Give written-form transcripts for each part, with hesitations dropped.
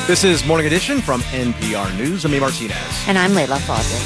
This is Morning Edition from NPR News. I'm Amy Martinez. And I'm Layla Fawzi.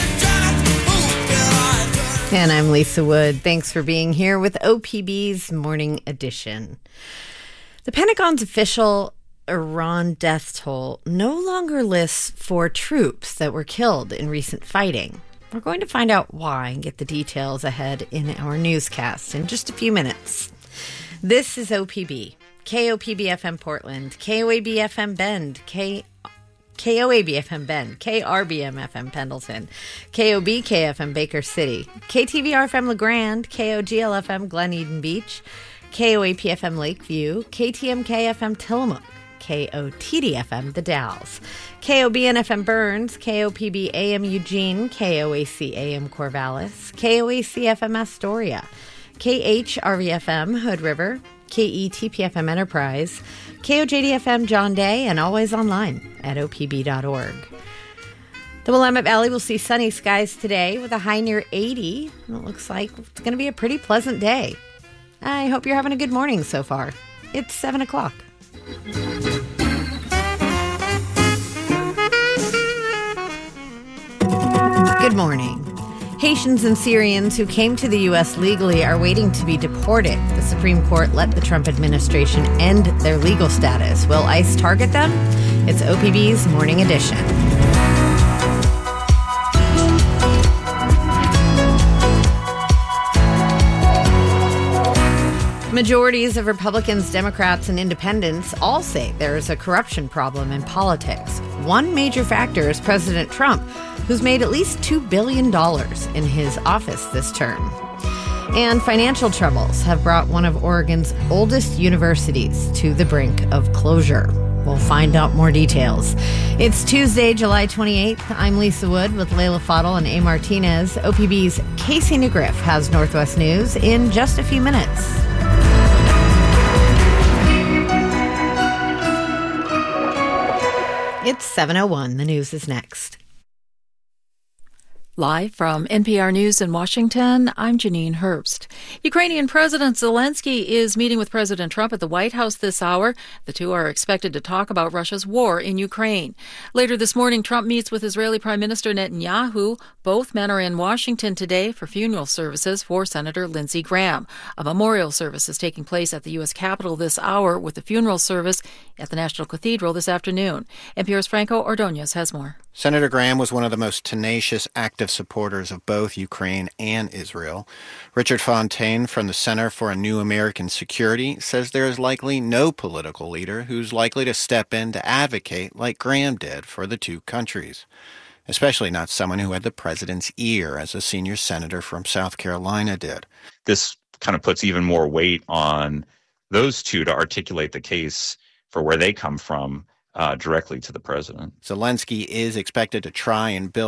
And I'm Lisa Wood. Thanks for being here with OPB's Morning Edition. The Pentagon's official Iran death toll no longer lists 4 troops that were killed in recent fighting. We're going to find out why and get the details ahead in our newscast in just a few minutes. This is OPB. KOPB-FM Portland, KOAB-FM Bend, KOAB-FM Bend, KRBM-FM Pendleton, KOBK-FM Baker City, KTVR-FM LeGrand, KOGL-FM Glen Eden Beach, KOAP-FM Lakeview, KTMK-FM Tillamook, KOTD-FM The Dalles, KOBN-FM Burns, KOPB-AM Eugene, KOAC-AM Corvallis, KOAC-FM Astoria, KHRV-FM Hood River, KETP-FM Enterprise, KOJD-FM John Day, and always online at opb.org. The Willamette Valley will see sunny skies today with a high near 80. And it looks like it's going to be a pretty pleasant day. I hope you're having a good morning so far. It's 7 o'clock. Good morning. Haitians and Syrians who came to the U.S. legally are waiting to be deported. The Supreme Court let the Trump administration end their legal status. Will ICE target them? It's OPB's Morning Edition. Majorities of Republicans, Democrats, and Independents all say there is a corruption problem in politics. One major factor is President Trump, who's made at least $2 billion in his office this term. And financial troubles have brought one of Oregon's oldest universities to the brink of closure. We'll find out more details. It's Tuesday, July 28th. I'm Lisa Wood with Layla Fadel and A. Martinez. OPB's Casey Negriff has Northwest News in just a few minutes. It's 7:01. The news is next. Live from NPR News in Washington, I'm Janine Herbst. Ukrainian President Zelensky is meeting with President Trump at the White House this hour. The two are expected to talk about Russia's war in Ukraine. Later this morning, Trump meets with Israeli Prime Minister Netanyahu. Both men are in Washington today for funeral services for Senator Lindsey Graham. A memorial service is taking place at the U.S. Capitol this hour, with the funeral service at the National Cathedral this afternoon. NPR's Franco Ordonez has more. Senator Graham was one of the most tenacious, active supporters of both Ukraine and Israel. Richard Fontaine from the Center for a New American Security says there is likely no political leader who's likely to step in to advocate like Graham did for the two countries, especially not someone who had the president's ear, as a senior senator from South Carolina did. This kind of puts even more weight on those two to articulate the case for where they come from directly to the president. Zelensky is expected to try and build